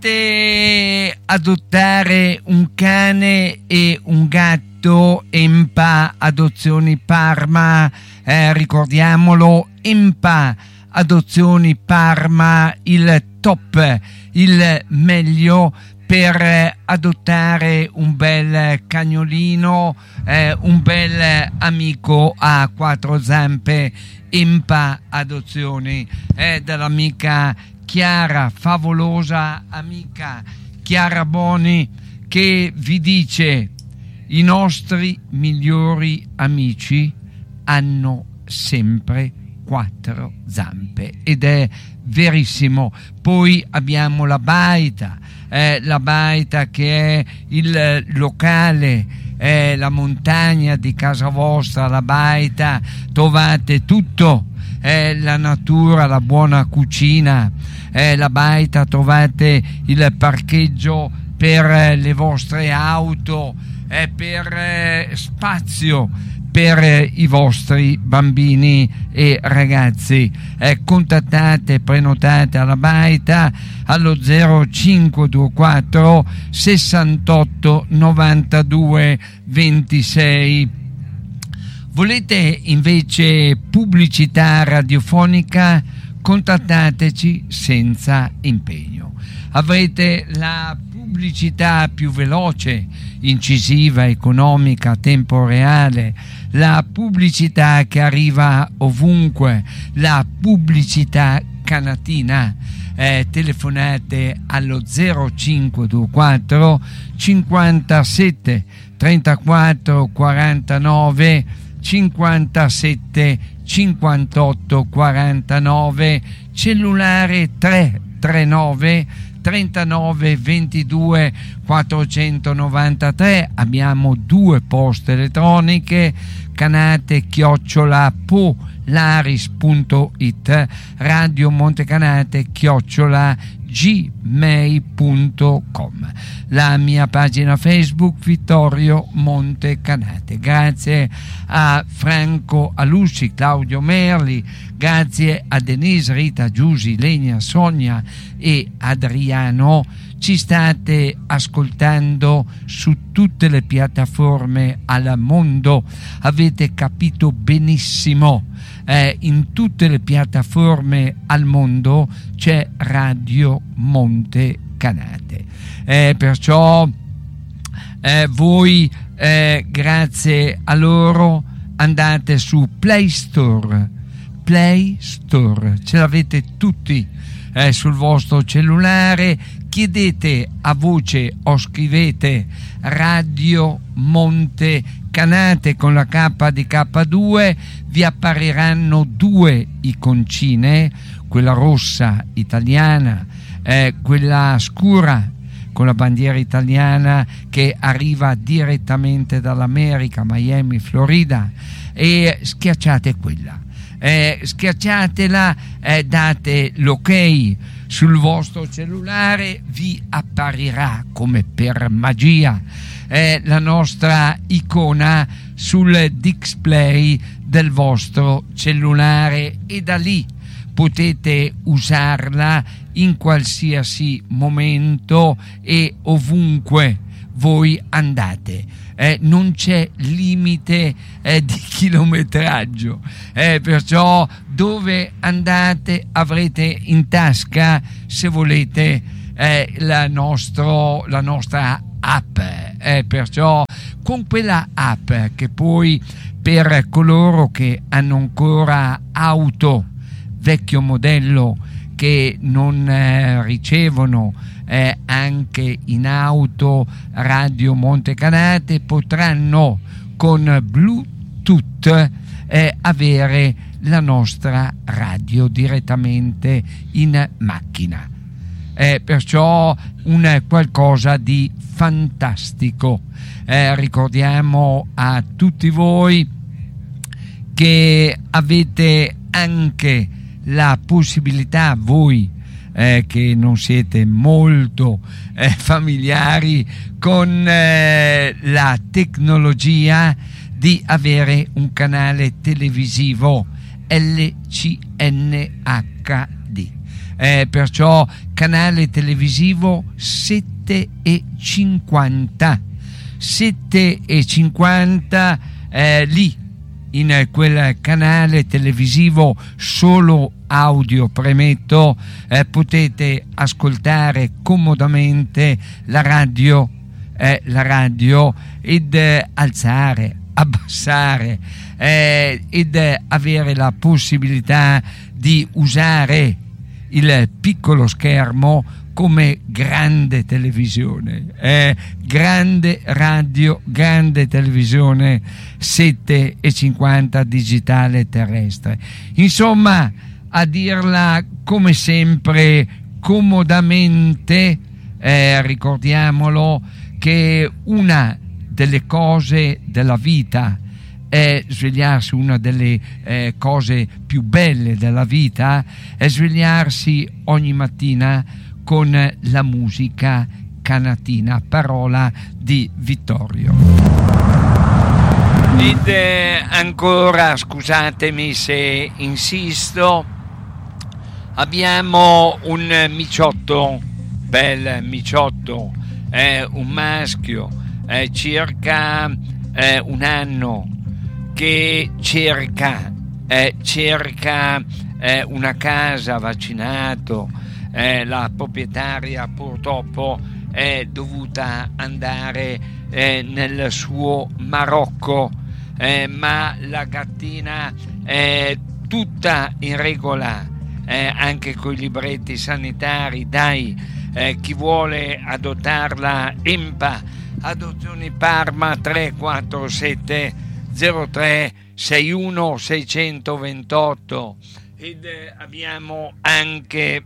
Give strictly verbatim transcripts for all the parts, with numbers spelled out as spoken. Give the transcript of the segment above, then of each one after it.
Volete adottare un cane e un gatto? Empa Adozioni Parma, eh, ricordiamolo, Empa Adozioni Parma, il top, il meglio per adottare un bel cagnolino, eh, un bel amico a quattro zampe. Empa Adozioni, è dall'amica Chiara, favolosa amica Chiara Boni, che vi dice: i nostri migliori amici hanno sempre quattro zampe, ed è verissimo. Poi abbiamo la baita, eh, la baita che è il locale, è la montagna di casa vostra. La baita trovate tutto, è la natura, la buona cucina. È la baita trovate il parcheggio per le vostre auto, è per eh, spazio per eh, i vostri bambini e ragazzi. Eh, contattate, prenotate alla baita allo zero cinque due quattro sessantotto novantadue ventisei. Volete invece pubblicità radiofonica? Contattateci senza impegno. Avrete la pubblicità più veloce, incisiva, economica, a tempo reale, la pubblicità che arriva ovunque, la pubblicità canatina. Eh, telefonate allo zero cinque due quattro cinquantasette trentaquattro quarantanove cinquantasette cinquantotto quarantanove, cellulare tre tre nove trentanove ventidue quattrocentonovantatré. Abbiamo due poste elettroniche, canate chiocciola polaris punto it, radio montecanate chiocciola gmail punto com, la mia pagina Facebook Vittorio Montecanate. Grazie a Franco Alusci, Claudio Merli, grazie a Denise, Rita, Giusi, Lenia, Sonia e Adriano. Ci state ascoltando su tutte le piattaforme al mondo, avete capito benissimo. Eh, in tutte le piattaforme al mondo c'è Radio Montecanate, eh, perciò eh, voi eh, grazie a loro andate su Play Store, Play Store, ce l'avete tutti eh, sul vostro cellulare. Chiedete a voce o scrivete Radio Montecanate con la K di K due, vi appariranno due iconcine, quella rossa italiana, eh, quella scura con la bandiera italiana che arriva direttamente dall'America, Miami, Florida, e schiacciate quella. Eh, schiacciatela, eh, date l'ok sul vostro cellulare, vi apparirà come per magia eh, la nostra icona sul display del vostro cellulare, e da lì potete usarla in qualsiasi momento e ovunque voi andate. Eh, non c'è limite eh, di chilometraggio, eh, perciò dove andate avrete in tasca, se volete, eh, la, nostro, la nostra app, eh, perciò con quella app, che poi per coloro che hanno ancora auto vecchio modello, che non eh, ricevono eh, anche in auto Radio Montecanate, potranno con Bluetooth eh, avere la nostra radio direttamente in macchina. Eh, perciò un qualcosa di fantastico. Eh, ricordiamo a tutti voi che avete anche la possibilità, voi eh, che non siete molto eh, familiari con eh, la tecnologia, di avere un canale televisivo L C N H D. eh, perciò canale televisivo sette e cinquanta sette e cinquanta, eh, lì in quel canale televisivo solo audio, premetto, eh, potete ascoltare comodamente la radio, eh, la radio ed eh, alzare, abbassare eh, ed eh, avere la possibilità di usare il piccolo schermo come grande televisione, eh, grande radio, grande televisione sette e cinquanta digitale terrestre. Insomma, a dirla come sempre comodamente, eh, ricordiamolo che una delle cose della vita è svegliarsi, una delle eh, cose più belle della vita è svegliarsi ogni mattina con la musica canatina, parola di Vittorio. Ed eh, ancora, scusatemi se insisto, abbiamo un miciotto, bel miciotto, è un maschio, è circa eh, un anno, che cerca, eh, cerca eh, una casa, vaccinato. Eh, la proprietaria purtroppo è dovuta andare eh, nel suo Marocco, eh, ma la gattina è tutta in regola, eh, anche con i libretti sanitari. Dai, eh, chi vuole adottarla, EMPA, Adozioni Parma, tre quattro sette zero tre sei uno sei due otto. Ed eh, abbiamo anche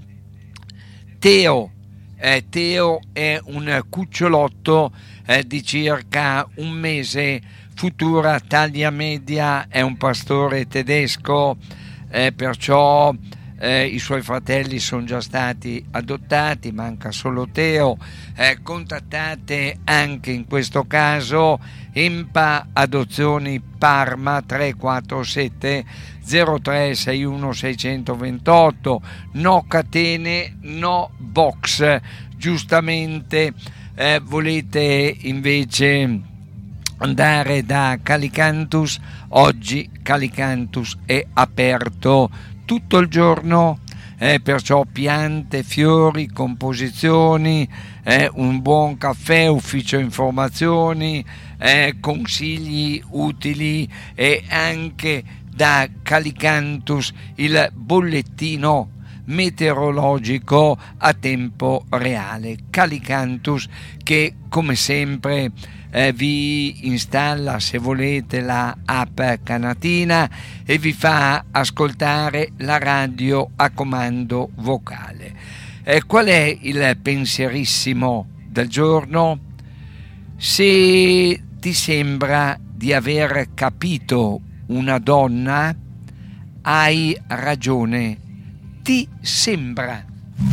Teo. Eh, Teo è un cucciolotto eh, di circa un mese, futura taglia media, è un pastore tedesco, eh, perciò eh, i suoi fratelli sono già stati adottati, manca solo Teo. Eh, contattate anche in questo caso EMPA Adozioni Parma, tre quattro sette zero tre sei uno sei due otto. No catene, no box. Giustamente eh, volete invece andare da Calicantus, oggi Calicantus è aperto tutto il giorno, eh, perciò piante, fiori, composizioni, eh, un buon caffè, ufficio informazioni, eh, consigli utili e anche da Calicantus il bollettino meteorologico a tempo reale. Calicantus che come sempre eh, vi installa, se volete, la app canatina e vi fa ascoltare la radio a comando vocale. Eh, qual è il pensierissimo del giorno? Se ti sembra di aver capito una donna, hai ragione. Ti sembra.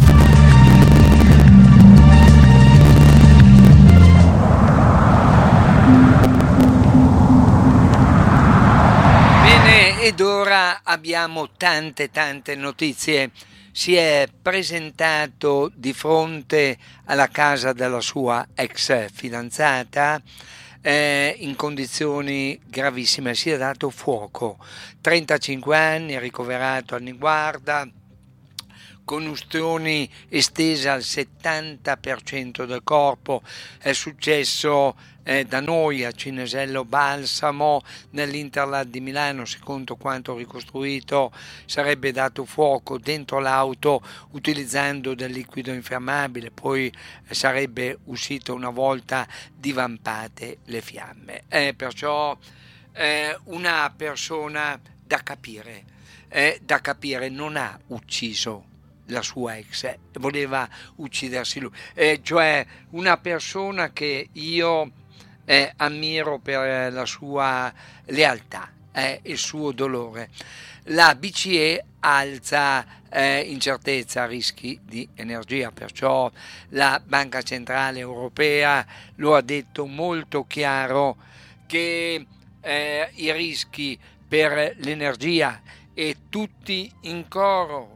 Bene, ed ora abbiamo tante tante notizie. Si è presentato di fronte alla casa della sua ex fidanzata eh, in condizioni gravissime, si è dato fuoco. trentacinque anni, ricoverato a Niguarda, con ustioni estesa al settanta per cento del corpo. È successo eh, da noi a Cinesello Balsamo, nell'Interland di Milano. Secondo quanto ricostruito, sarebbe dato fuoco dentro l'auto utilizzando del liquido infiammabile, poi eh, sarebbe uscito una volta divampate le fiamme. È perciò eh, una persona da capire, eh, da capire, non ha ucciso la sua ex, eh, voleva uccidersi lui, eh, cioè una persona che io eh, ammiro per la sua lealtà e eh, il suo dolore. La B C E alza eh, incertezza, rischi di energia, perciò la Banca Centrale Europea lo ha detto molto chiaro che eh, i rischi per l'energia, e tutti in coro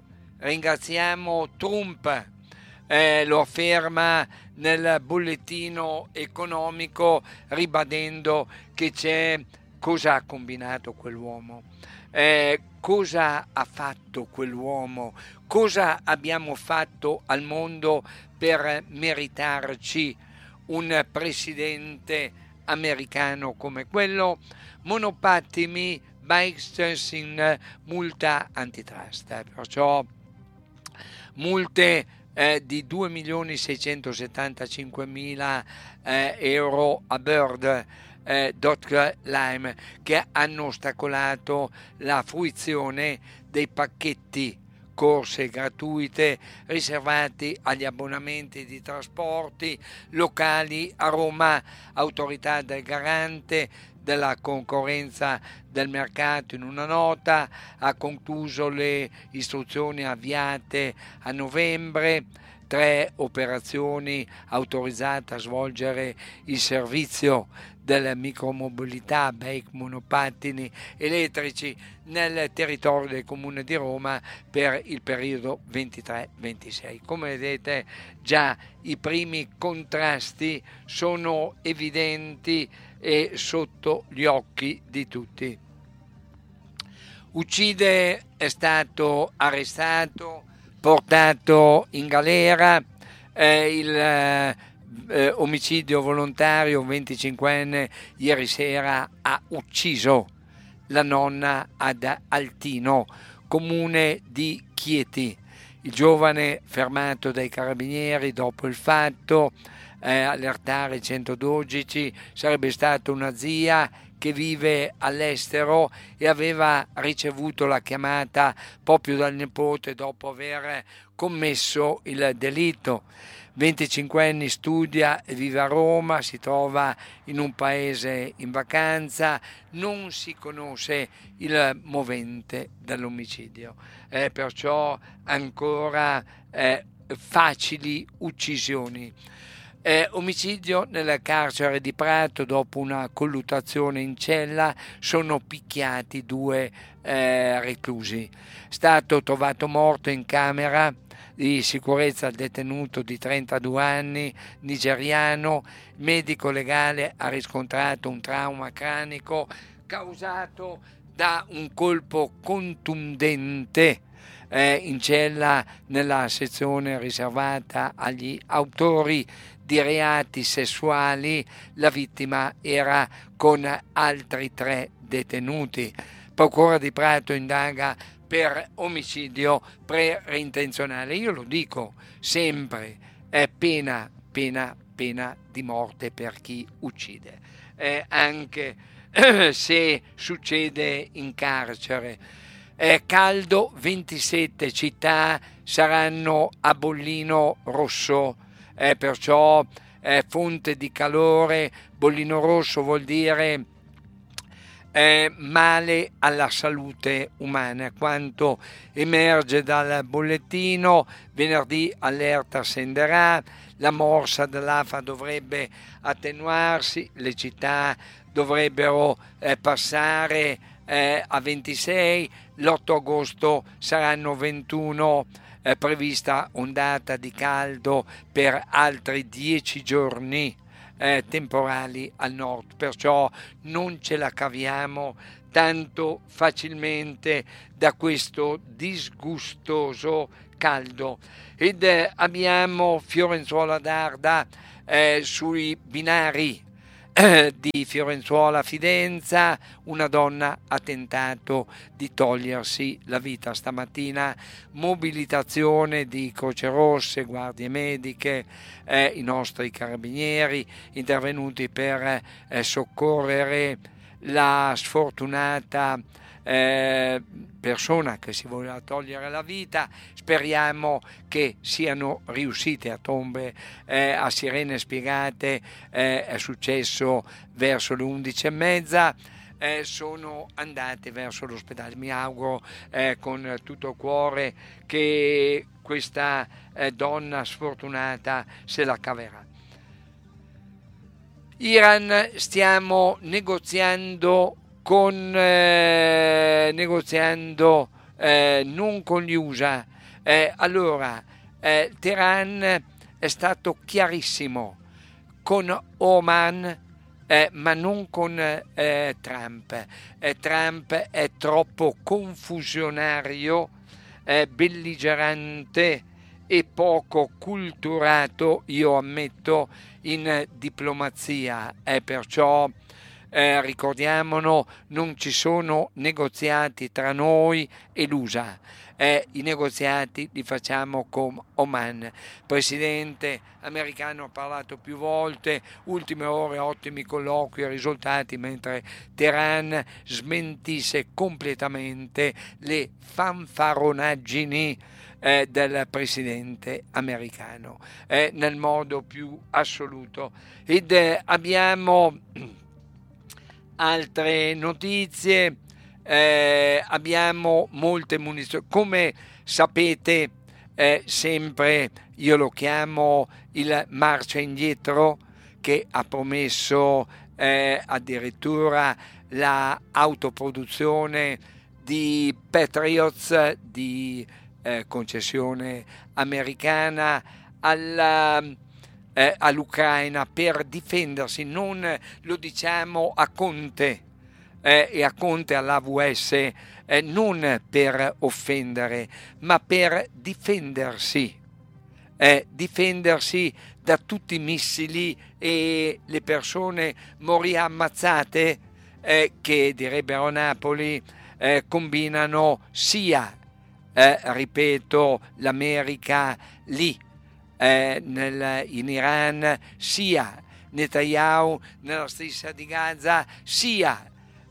ringraziamo Trump, eh, lo afferma nel bollettino economico ribadendo che c'è. Cosa ha combinato quell'uomo? Eh, cosa ha fatto quell'uomo? Cosa abbiamo fatto al mondo per meritarci un presidente americano come quello? Monopattini Bikes in multa antitrust, perciò multe eh, di due milioni seicentosettantacinquemila eh, euro a Bird eh, Lime, che hanno ostacolato la fruizione dei pacchetti corse gratuite riservati agli abbonamenti di trasporti locali a Roma. Autorità del Garante della concorrenza del mercato in una nota ha concluso le istruzioni avviate a novembre. Tre operazioni autorizzate a svolgere il servizio della micromobilità bike monopattini elettrici nel territorio del Comune di Roma per il periodo ventitré ventisei. Come vedete, già i primi contrasti sono evidenti e sotto gli occhi di tutti. Uccide è stato arrestato, portato in galera, eh, il eh, omicidio volontario, un venticinquenne ieri sera ha ucciso la nonna ad Altino, comune di Chieti. Il giovane, fermato dai carabinieri dopo il fatto, eh, allertare centododici, sarebbe stata una zia che vive all'estero e aveva ricevuto la chiamata proprio dal nipote dopo aver commesso il delitto. venticinquenne studia e vive a Roma, si trova in un paese in vacanza, non si conosce il movente dell'omicidio, eh, perciò ancora eh, facili uccisioni. Eh, omicidio nel carcere di Prato, dopo una colluttazione in cella sono picchiati due eh, reclusi. Stato trovato morto in camera di sicurezza il detenuto di trentadue anni, nigeriano. Il medico legale ha riscontrato un trauma cranico causato da un colpo contundente eh, in cella nella sezione riservata agli autori di reati sessuali. La vittima era con altri tre detenuti. Procura di Prato indaga per omicidio preintenzionale. Io lo dico sempre, è pena, pena, pena di morte per chi uccide, eh, anche eh, se succede in carcere. Eh, caldo, ventisette città saranno a bollino rosso, eh, perciò eh, fonte di calore. Bollino rosso vuol dire eh, male alla salute umana, quanto emerge dal bollettino. Venerdì allerta senderà, la morsa dell'afa dovrebbe attenuarsi, le città dovrebbero eh, passare eh, a ventisei, l'otto agosto saranno ventuno, è prevista ondata di caldo per altri dieci giorni eh, temporali al nord, perciò non ce la caviamo tanto facilmente da questo disgustoso caldo. Ed eh, abbiamo Fiorenzuola d'Arda eh, sui binari di Fiorenzuola Fidenza. Una donna ha tentato di togliersi la vita stamattina. Mobilitazione di Croce Rosse, guardie mediche, eh, i nostri carabinieri intervenuti per eh, soccorrere la sfortunata eh, persona che si voleva togliere la vita. Speriamo che siano riuscite a tombe, eh, a sirene spiegate. Eh, è successo verso le undici e mezza, eh, sono andate verso l'ospedale. Mi auguro eh, con tutto il cuore che questa eh, donna sfortunata se la caverà. Iran, stiamo negoziando con eh, negoziando eh, non con gli U S A, Eh, allora, eh, Teheran è stato chiarissimo con Oman, eh, ma non con eh, Trump. Eh, Trump è troppo confusionario, eh, belligerante e poco culturato, io ammetto, in diplomazia. E perciò eh, ricordiamolo, non ci sono negoziati tra noi e l'U S A. Eh, I negoziati li facciamo con Oman. Il presidente americano ha parlato più volte, ultime ore, ottimi colloqui e risultati, mentre Teheran smentisse completamente le fanfaronaggini eh, del presidente americano eh, nel modo più assoluto. Ed eh, abbiamo altre notizie. Eh, abbiamo molte munizioni, come sapete, eh, sempre io lo chiamo il marcia indietro, che ha promesso eh, addirittura la autoproduzione di Patriots di eh, concessione americana alla eh, all'Ucraina per difendersi. Non lo diciamo a Conte eh, e a Conte all'A V S eh, non per offendere, ma per difendersi, eh, difendersi da tutti i missili e le persone morì ammazzate eh, che, direbbero a Napoli, eh, combinano sia, eh, ripeto, l'America lì eh, nel, in Iran, sia Netanyahu nella stessa di Gaza, sia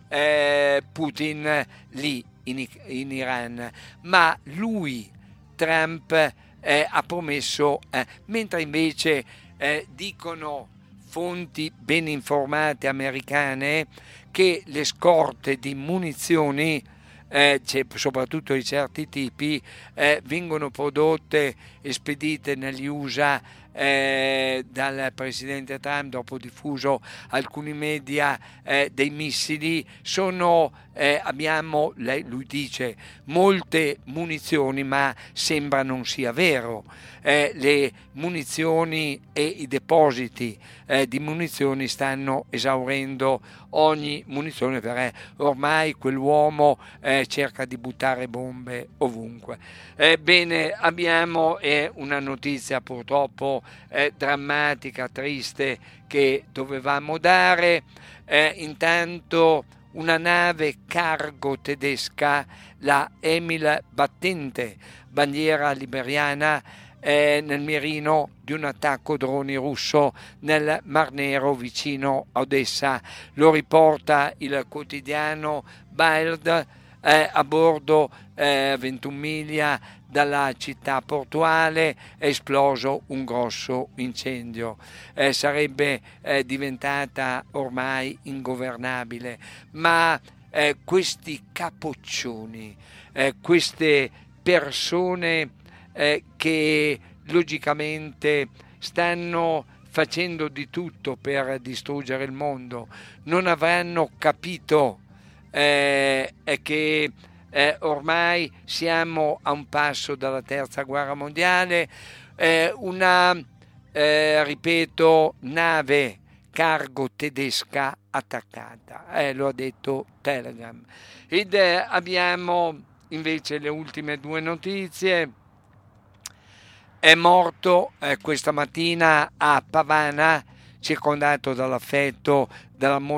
eh, Putin lì in, in Iran. Ma lui, Trump, eh, ha promesso, eh, mentre invece eh, dicono fonti ben informate americane che le scorte di munizioni, eh, soprattutto di certi tipi, eh, vengono prodotte e spedite negli U S A eh, dal presidente Trump, dopo diffuso alcuni media eh, dei missili. Sono, eh, abbiamo, lei, lui dice, molte munizioni, ma sembra non sia vero. Eh, le munizioni e i depositi eh, di munizioni stanno esaurendo ogni munizione, perché ormai quell'uomo eh, cerca di buttare bombe ovunque. Eh, bene, abbiamo eh, una notizia purtroppo eh, drammatica, triste, che dovevamo dare. Eh, intanto una nave cargo tedesca, la Emil Battente, bandiera liberiana, eh, nel mirino di un attacco droni russo nel Mar Nero vicino a Odessa. Lo riporta il quotidiano Bild. Eh, a bordo, eh, a ventuno miglia dalla città portuale, è esploso un grosso incendio. Eh, sarebbe eh, diventata ormai ingovernabile, ma eh, questi capoccioni, eh, queste persone eh, che logicamente stanno facendo di tutto per distruggere il mondo, non avranno capito eh, che eh, ormai siamo a un passo dalla terza guerra mondiale. Eh, una, eh, ripeto, nave cargo tedesca attaccata, eh, lo ha detto Telegram. Ed eh, abbiamo invece le ultime due notizie. È morto eh, questa mattina a Pavana, circondato dall'affetto della